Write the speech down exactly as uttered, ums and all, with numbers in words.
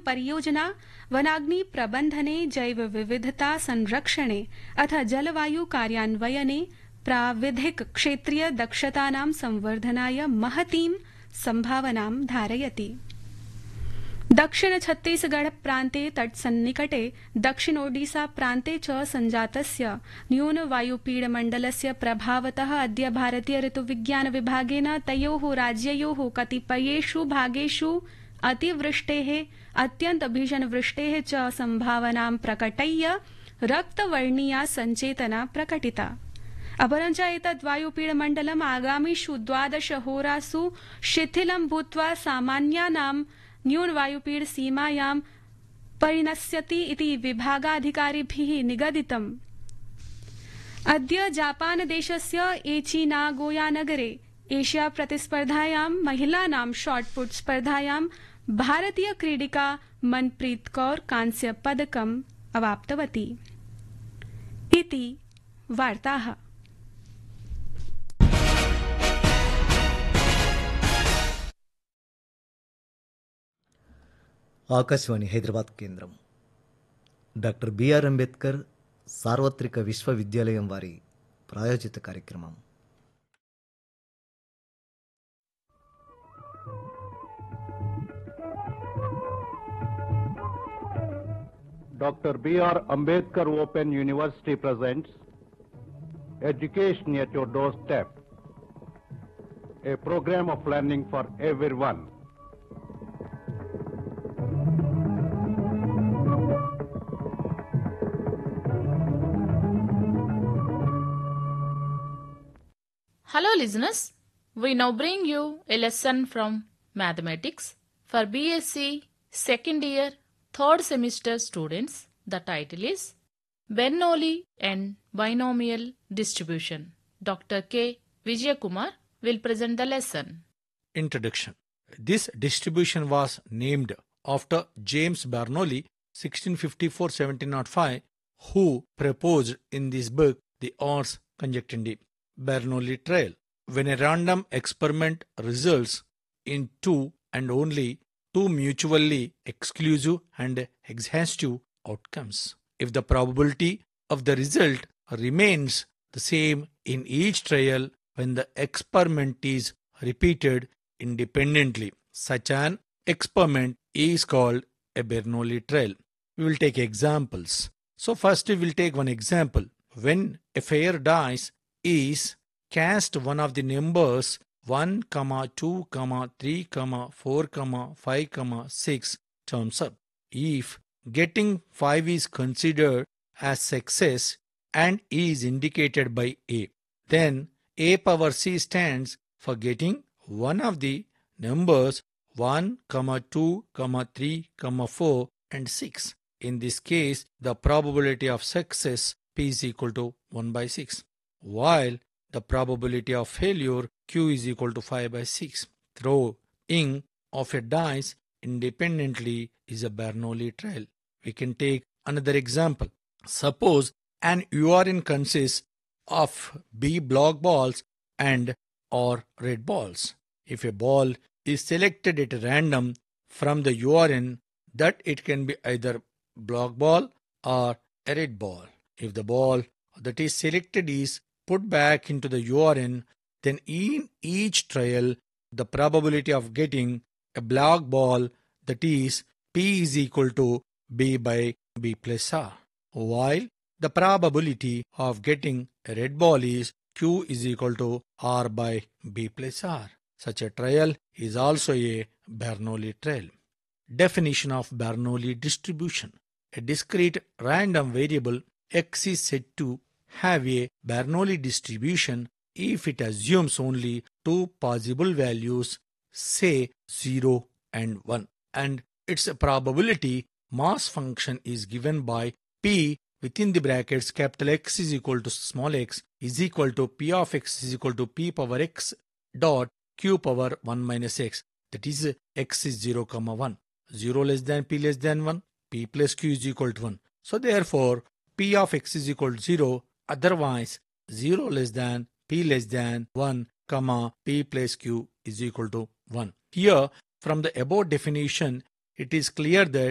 परियोजना वनाग्नि प्रबंधने जैव विविधता संरक्षणे अथ जलवायु कार्यान्वयने प्राविधिक क्षेत्रीय दक्षतानां संवर्धनाय महतीं संभावनां धारयति। दक्षिण छत्तीसगढ़ प्रान्ते तटसन्निकटे दक्षिणोडिसा प्रान्ते च संजातस्य न्यूनवायुपीडमण्डलस्य प्रभावतः अद्य भारतीय ऋतुविज्ञान विभागेन तयोः राज्ययोः कतिपयेषु भागेषु अतिवृष्टेः अत्यन्तभीषणवृष्टेः च संभावनां प्रकटय्य रक्तवर्णीया सञ्चेतना प्रकटिता। अपरञ्च एतद् वायुपीडमण्डलम् आगामिषु द्वादश होरासु शिथिलं भूत्वा सामान्यानां न्यूनवायुपीड सीमायां परिणस्यति इति विभागाधिकारिभिः निगदितम्। अद्य जापान देशस्य एचि नागोया नगरे एशिया प्रतिस्पर्धायां महिलानां शॉटपुट स्पर्धायां भारतीय क्रीडिका मनप्रीत कौर कांस्य पदकम् अवाप्तवती। इति वार्ताः। ఆకాశవాణి హైదరాబాద్ కేంద్రం. డాక్టర్ బిఆర్ అంబేద్కర్ సార్వత్రిక విశ్వవిద్యాలయం వారి ప్రాయోజిత కార్యక్రమం. Doctor B R Ambedkar Open University presents Education at Your Doorstep, a program of learning for everyone. Hello listeners, we now bring you a lesson from mathematics for B S c second year third semester students. The title is Bernoulli and Binomial Distribution. Doctor K. Vijayakumar will present the lesson. Introduction. This distribution was named after James Bernoulli sixteen fifty-four to seventeen oh five, who proposed in this book the Ars Conjectandi. Bernoulli trial. When a random experiment results in two and only two mutually exclusive and exhaustive outcomes, if the probability of the result remains the same in each trial when the experiment is repeated independently, such an experiment is called a Bernoulli trial. We will take examples. So first we will take one example. When a fair dice is cast, one of the numbers one, two, three, four, five, six turns up. If getting five is considered as success and is indicated by A, then A power C stands for getting one of the numbers one, two, three, four and six. In this case, the probability of success P is equal to one by six, while the probability of failure Q is equal to five by six. Throwing of a dice independently is a Bernoulli trial. We can take another example. Suppose an urine consists of B block balls and or red balls. If a ball is selected at random from the urine, that it can be either block ball or a red ball. If the ball that is selected is put back into the urine, then in each trial the probability of getting a black ball, that is P is equal to B by B plus R, while the probability of getting a red ball is Q is equal to R by B plus R. Such a trial is also a Bernoulli trial. Definition of Bernoulli distribution. A discrete random variable X is said to have a Bernoulli distribution if it assumes only two possible values, say zero and one, and its probability mass function is given by P within the brackets capital X is equal to small x is equal to P of X is equal to P power X dot Q power one minus X, that is X is zero comma one, zero less than P less than one, P plus Q is equal to one. So therefore P of X is equal to zero, otherwise zero less than P less than one, comma P plus Q is equal to one. Here, from the above definition, it is clear that